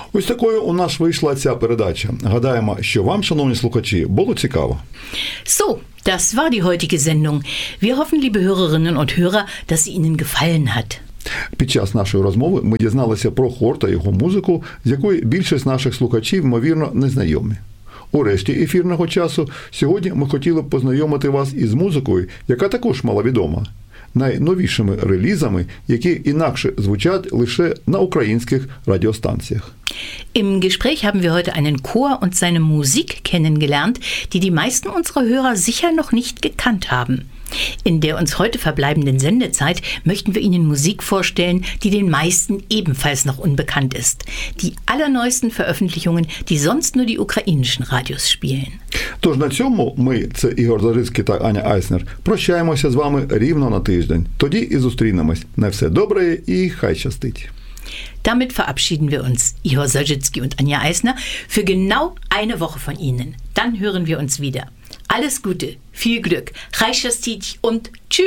Ось такою у нас вийшла ця передача. Гадаємо, що вам, шановні слухачі, було цікаво. So, das war die heutige Sendung. Wir hoffen, liebe Hörerinnen und Hörer, dass sie Ihnen gefallen hat. Під час нашої розмови ми дізналися про хор та його музику, з якою більшість наших слухачів, ймовірно, не знайомі. У решті ефірного часу сьогодні ми хотіли б познайомити вас із музикою, яка також маловідома, найновішими релізами, які інакше звучать лише на українських радіостанціях. Im Gespräch haben wir heute einen Chor und seine Musik kennengelernt, die die meisten unserer Hörer sicher noch nicht gekannt haben. In der uns heute verbleibenden Sendezeit möchten wir Ihnen Musik vorstellen, die den meisten ebenfalls noch unbekannt ist. Die allerneuesten Veröffentlichungen, die sonst nur die ukrainischen Radios spielen. Тож на цьому ми, це Ігор Зарицький та Аня Айснер, прощаємося з вами рівно на тиждень. Тоді і зустрінемось. На все добре і хай щастить. Damit verabschieden wir uns, Ihor Solzhenitsyn und Anja Eisner, für genau eine Woche von Ihnen. Dann hören wir uns wieder. Alles Gute, viel Glück, Chai Shastit und tschüss.